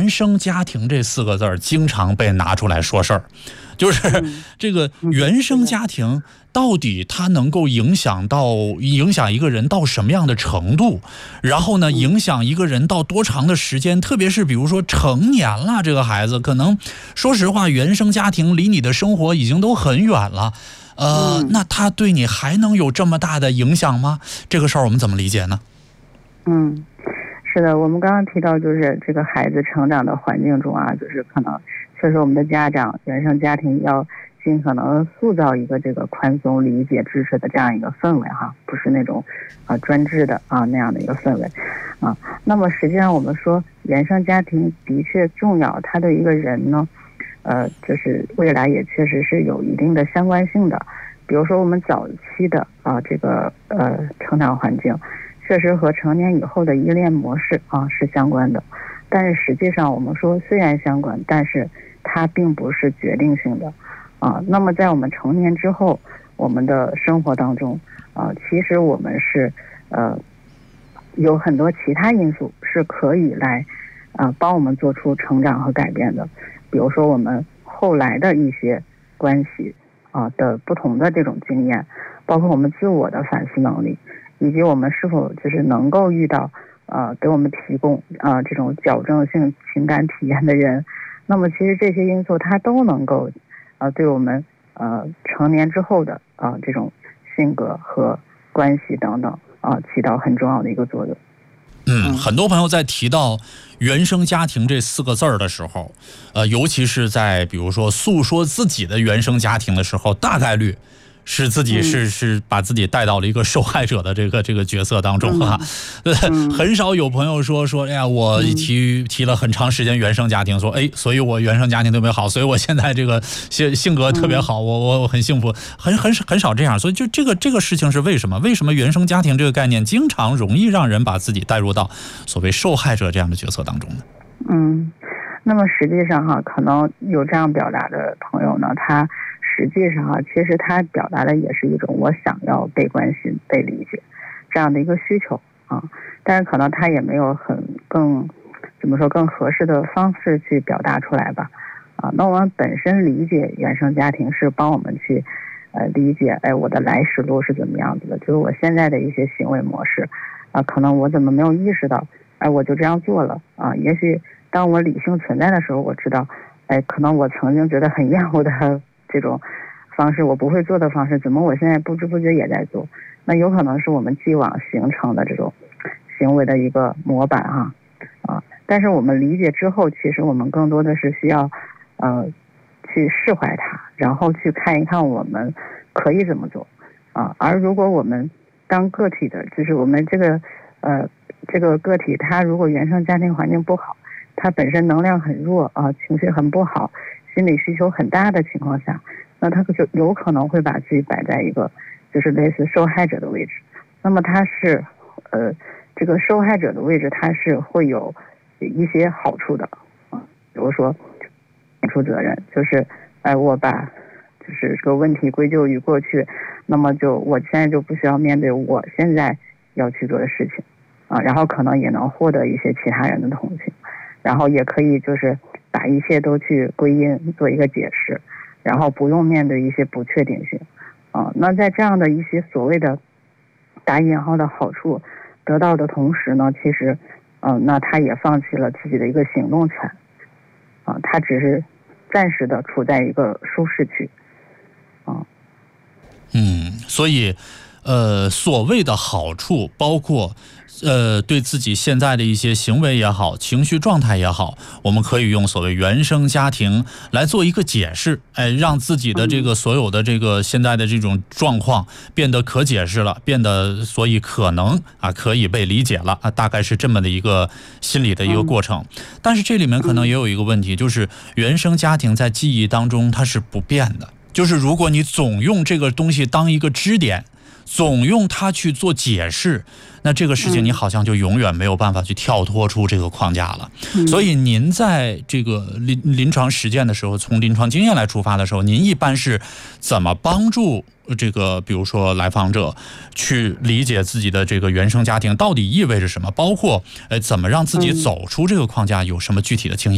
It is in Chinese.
原生家庭这4个字经常被拿出来说事儿，就是这个原生家庭到底它能够影响一个人到什么样的程度，然后呢，影响一个人到多长的时间，特别是比如说成年了，这个孩子可能说实话，原生家庭离你的生活已经都很远了。那他对你还能有这么大的影响吗？这个事儿我们怎么理解呢？ 是的，我们刚刚提到就是这个孩子成长的环境中啊，就是可能确实我们的家长原生家庭要尽可能塑造一个这个宽松、理解、支持的这样一个氛围哈，不是那种专制的那样的一个氛围啊。那么实际上我们说原生家庭的确重要，他对一个人呢，就是未来也确实是有一定的相关性的。比如说我们早期的这个成长环境，确实和成年以后的依恋模式是相关的。但是实际上我们说虽然相关，但是它并不是决定性的那么在我们成年之后，我们的生活当中其实我们是有很多其他因素是可以来帮我们做出成长和改变的。比如说我们后来的一些关系的不同的这种经验，包括我们自我的反思能力，以及我们是否就是能够遇到给我们提供这种矫正性情感体验的人。那么其实这些因素它都能够对我们成年之后的这种性格和关系等等起到很重要的一个作用。 很多朋友在提到原生家庭这4个字的时候，尤其是在比如说诉说自己的原生家庭的时候，大概率是自己是把自己带到了一个受害者的这个角色当中很少有朋友说哎呀，我提了很长时间原生家庭，说所以我原生家庭特别好，所以我现在这个性格特别好，我很幸福，很少这样。所以就这个事情是为什么原生家庭这个概念经常容易让人把自己带入到所谓受害者这样的角色当中呢？ 那么实际上可能有这样表达的朋友呢，他实际上其实他表达的也是一种我想要被关心、被理解这样的一个需求但是可能他也没有更合适的方式去表达出来吧那我们本身理解原生家庭是帮我们去理解我的来时路是怎么样子的，就是我现在的一些行为模式可能我怎么没有意识到我就这样做了也许当我理性存在的时候，我知道可能我曾经觉得很厌恶的这种方式，我不会做的方式，怎么我现在不知不觉也在做？那有可能是我们既往形成的这种行为的一个模板但是我们理解之后，其实我们更多的是需要去释怀它，然后去看一看我们可以怎么做而如果我们当个体的，就是我们这个个体，他如果原生家庭环境不好，他本身能量很弱情绪很不好，心理需求很大的情况下，那他就有可能会把自己摆在一个就是类似受害者的位置。那么他是这个受害者的位置，他是会有一些好处的比如说免除责任，就是我把就是这个问题归咎于过去，那么我现在就不需要面对我现在要去做的事情然后可能也能获得一些其他人的同情，然后也可以就是把一切都去归因做一个解释，然后不用面对一些不确定性那在这样的一些所谓的打引号的好处得到的同时呢，其实那他也放弃了自己的一个行动权他只是暂时的处在一个舒适区所以所谓的好处包括对自己现在的一些行为也好，情绪状态也好，我们可以用所谓原生家庭来做一个解释让自己的这个所有的这个现在的这种状况变得可解释了，变得所以可能可以被理解了大概是这么的一个心理的一个过程。但是这里面可能也有一个问题，就是原生家庭在记忆当中它是不变的，就是如果你总用这个东西当一个支点，总用它去做解释，那这个事情你好像就永远没有办法去跳脱出这个框架了。所以您在这个临床实践的时候，从临床经验来出发的时候，您一般是怎么帮助这个比如说来访者去理解自己的这个原生家庭到底意味着什么，包括怎么让自己走出这个框架，有什么具体的经验？